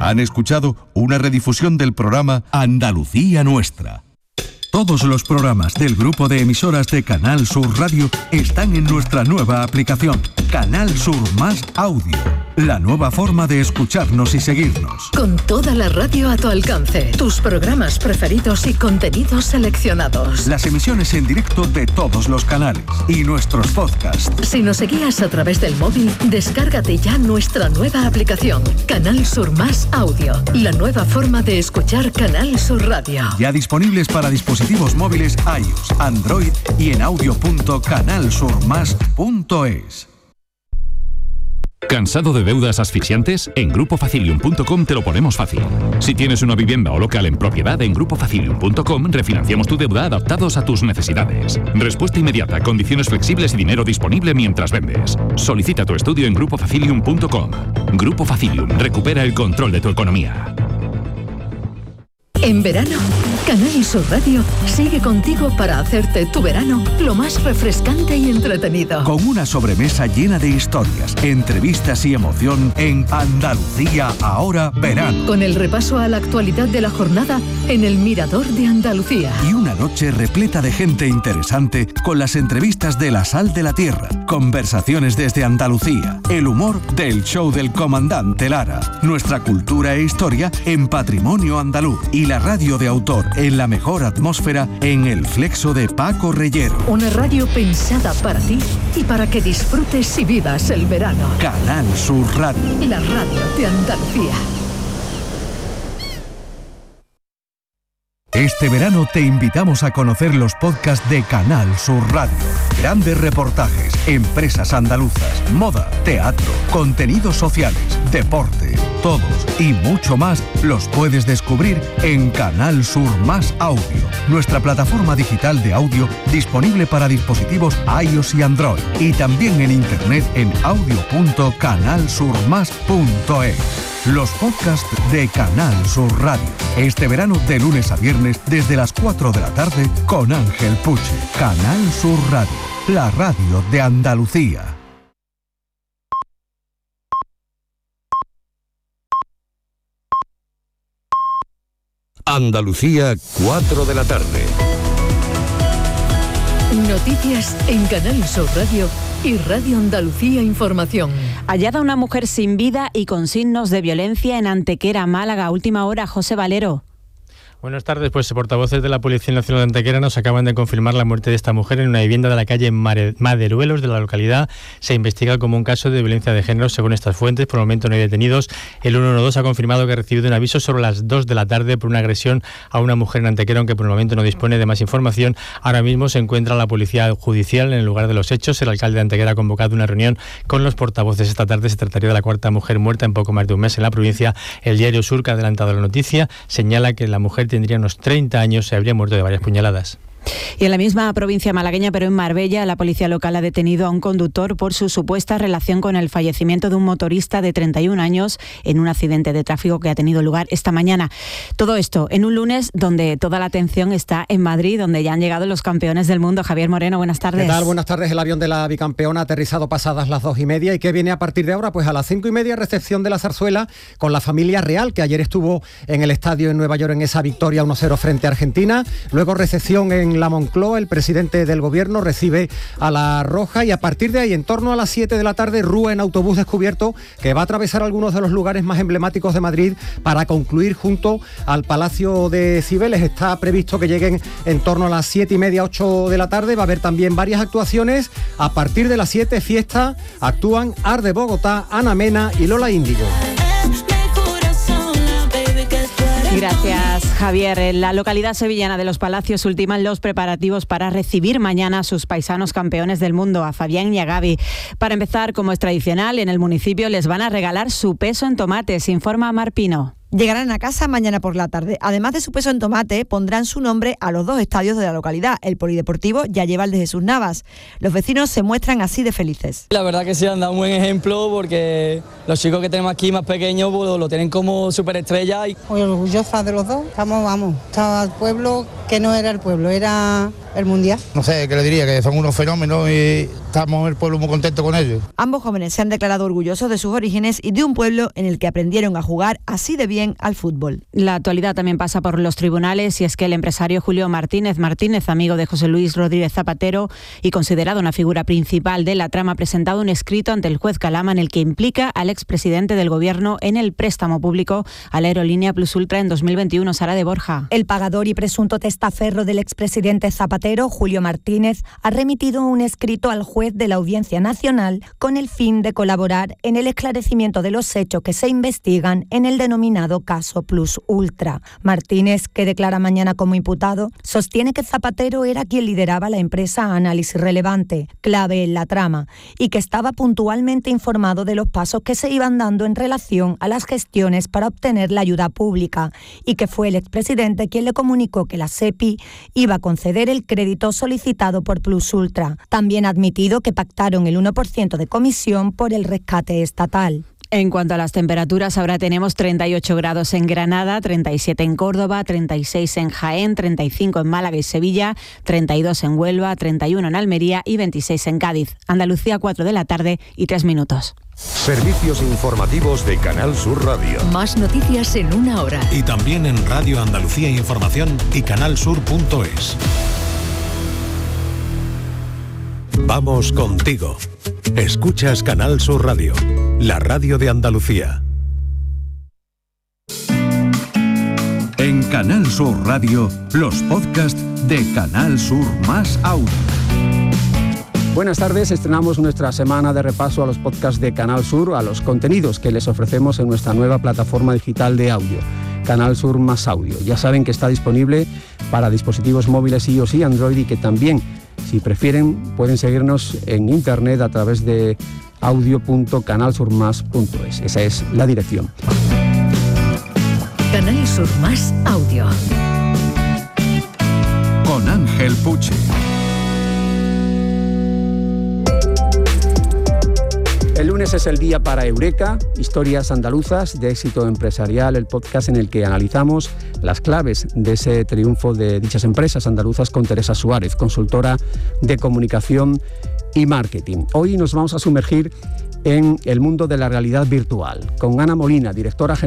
Han escuchado una redifusión del programa Andalucía Nuestra. Todos los programas del grupo de emisoras de Canal Sur Radio están en nuestra nueva aplicación, Canal Sur Más Audio. La nueva forma de escucharnos y seguirnos. Con toda la radio a tu alcance, tus programas preferidos y contenidos seleccionados. Las emisiones en directo de todos los canales y nuestros podcasts. Si nos seguías a través del móvil, descárgate ya nuestra nueva aplicación, Canal Sur Más Audio. La nueva forma de escuchar Canal Sur Radio. Ya disponibles para dispositivos móviles iOS, Android y en audio.canalsurmas.es. ¿Cansado de deudas asfixiantes? En GrupoFacilium.com te lo ponemos fácil. Si tienes una vivienda o local en propiedad, en GrupoFacilium.com refinanciamos tu deuda adaptados a tus necesidades. Respuesta inmediata, condiciones flexibles y dinero disponible mientras vendes. Solicita tu estudio en GrupoFacilium.com. Grupo Facilium, recupera el control de tu economía. En verano, Canal Sur Radio sigue contigo para hacerte tu verano lo más refrescante y entretenido. Con una sobremesa llena de historias, entrevistas y emoción en Andalucía Ahora Verano. Con el repaso a la actualidad de la jornada en el Mirador de Andalucía. Y una noche repleta de gente interesante con las entrevistas de La Sal de la Tierra, conversaciones desde Andalucía, el humor del show del comandante Lara, nuestra cultura e historia en Patrimonio Andaluz y la radio de autor en la mejor atmósfera en El Flexo de Paco Reyero. Una radio pensada para ti y para que disfrutes y vivas el verano. Canal Sur Radio. La radio de Andalucía. Este verano te invitamos a conocer los podcasts de Canal Sur Radio. Grandes reportajes, empresas andaluzas, moda, teatro, contenidos sociales, deporte, todos y mucho más los puedes descubrir en Canal Sur Más Audio, nuestra plataforma digital de audio disponible para dispositivos iOS y Android y también en internet en audio.canalsurmas.es. Los podcasts de Canal Sur Radio. Este verano de lunes a viernes desde las 4 de la tarde con Ángel Puche. Canal Sur Radio, la radio de Andalucía. Andalucía, 4 de la tarde. Noticias en Canal Sur Radio y Radio Andalucía Información. Hallada una mujer sin vida y con signos de violencia en Antequera, Málaga. Última hora, José Valero. Buenas tardes, pues portavoces de la Policía Nacional de Antequera nos acaban de confirmar la muerte de esta mujer en una vivienda de la calle Maderuelos de la localidad. Se investiga como un caso de violencia de género según estas fuentes. Por el momento no hay detenidos. El 112 ha confirmado que ha recibido un aviso sobre las 2 de la tarde por una agresión a una mujer en Antequera, aunque por el momento no dispone de más información. Ahora mismo se encuentra la Policía Judicial en el lugar de los hechos. El alcalde de Antequera ha convocado una reunión con los portavoces. Esta tarde se trataría de la cuarta mujer muerta en poco más de un mes en la provincia. El diario Sur, que ha adelantado la noticia, señala que la mujer tendría unos 30 años, se habría muerto de varias puñaladas. Y en la misma provincia malagueña, pero en Marbella, la policía local ha detenido a un conductor por su supuesta relación con el fallecimiento de un motorista de 31 años en un accidente de tráfico que ha tenido lugar esta mañana. Todo esto en un lunes donde toda la atención está en Madrid, donde ya han llegado los campeones del mundo. Javier Moreno, buenas tardes. ¿Qué tal? Buenas tardes. El avión de la bicampeona ha aterrizado pasadas las 2:30. ¿Y qué viene a partir de ahora? Pues a las 5:30, recepción de la zarzuela con la familia real, que ayer estuvo en el estadio en Nueva York en esa victoria 1-0 frente a Argentina. Luego recepción en la Moncloa, el presidente del gobierno recibe a la Roja y a partir de ahí, en torno a las 7 de la tarde, rúa en autobús descubierto que va a atravesar algunos de los lugares más emblemáticos de Madrid para concluir junto al Palacio de Cibeles. Está previsto que lleguen en torno a las 7:30, 8 de la tarde. Va a haber también varias actuaciones. A partir de las 7, fiesta, actúan Ar de Bogotá, Ana Mena y Lola Índigo. Gracias, Javier. En la localidad sevillana de Los Palacios ultiman los preparativos para recibir mañana a sus paisanos campeones del mundo, a Fabián y a Gaby. Para empezar, como es tradicional, en el municipio les van a regalar su peso en tomates, informa Mar Pino. Llegarán a casa mañana por la tarde. Además de su peso en tomate, pondrán su nombre a los 2 estadios de la localidad. El polideportivo ya lleva el de Jesús Navas. Los vecinos se muestran así de felices. La verdad que sí han dado un buen ejemplo porque los chicos que tenemos aquí más pequeños pues, lo tienen como superestrella. Muy orgullosa de los dos. Estaba el pueblo que no era el pueblo, era el Mundial. No sé qué le diría, que son unos fenómenos y estamos el pueblo muy contento con ellos. Ambos jóvenes se han declarado orgullosos de sus orígenes y de un pueblo en el que aprendieron a jugar así de bien al fútbol. La actualidad también pasa por los tribunales y es que el empresario Julio Martínez, amigo de José Luis Rodríguez Zapatero y considerado una figura principal de la trama, ha presentado un escrito ante el juez Calama en el que implica al expresidente del Gobierno en el préstamo público a la aerolínea Plus Ultra en 2021. Sara de Borja. El pagador y presunto testaferro del expresidente Zapatero, Julio Martínez, ha remitido un escrito al juez de la Audiencia Nacional con el fin de colaborar en el esclarecimiento de los hechos que se investigan en el denominado caso Plus Ultra. Martínez, que declara mañana como imputado, sostiene que Zapatero era quien lideraba la empresa Análisis Relevante, clave en la trama, y que estaba puntualmente informado de los pasos que se iban dando en relación a las gestiones para obtener la ayuda pública, y que fue el expresidente quien le comunicó que la SEPI iba a conceder el crédito solicitado por Plus Ultra. También ha admitido que pactaron el 1% de comisión por el rescate estatal. En cuanto a las temperaturas, ahora tenemos 38 grados en Granada, 37 en Córdoba, 36 en Jaén, 35 en Málaga y Sevilla, 32 en Huelva, 31 en Almería y 26 en Cádiz. Andalucía, 4 de la tarde y 3 minutos. Servicios informativos de Canal Sur Radio. Más noticias en una hora. Y también en Radio Andalucía Información y canalsur.es. Vamos contigo. Escuchas Canal Sur Radio, la radio de Andalucía. En Canal Sur Radio, los podcasts de Canal Sur Más Audio. Buenas tardes, estrenamos nuestra semana de repaso a los podcasts de Canal Sur, a los contenidos que les ofrecemos en nuestra nueva plataforma digital de audio, Canal Sur Más Audio. Ya saben que está disponible para dispositivos móviles iOS y Android y que también, si prefieren, pueden seguirnos en internet a través de audio.canalsurmas.es. Esa es la dirección. Canal Sur Más Audio. Con Ángel Puche. El lunes es el día para Eureka, historias andaluzas de éxito empresarial, el podcast en el que analizamos las claves de ese triunfo de dichas empresas andaluzas con Teresa Suárez, consultora de comunicación y marketing. Hoy nos vamos a sumergir en el mundo de la realidad virtual con Ana Molina, directora general